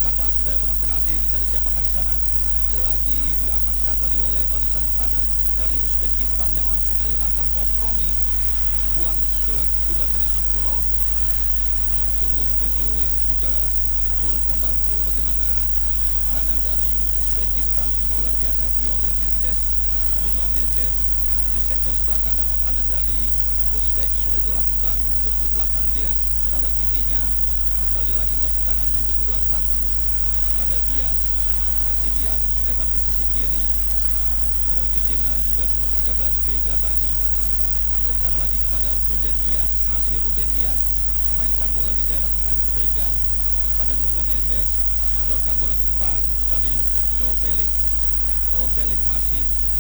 angkat langsung dari kotak penalti, mencari siapakah di sana. Lagi diamankan tadi oleh barisan pertahanan dari Uzbekistan yang langsung saja tanpa kompromi buang sudah tadi Sukurov nomor punggung 7 yang juga turut membantu bagaimana pertahanan dari Uzbekistan. Bola dihadapi oleh Mendes, Nuno Mendes di sektor sebelah kanan. Pertahanan dari Uzbek sudah dilakukan, mundur ke belakang dia kepada Vitinha, kembali lagi untuk tekanan mundur ke belakang pada Dias, masih Dias lebar ke sisi kiri, dan Vitinha juga nomor 13 Vega tadi berikan lagi kepada Ruben Dias, masih Ruben Dias mainkan bola di daerah pertahanan Vega pada Nuno Mendes, sodorkan bola ke depan mencari Joao Felix. Joao Felix masih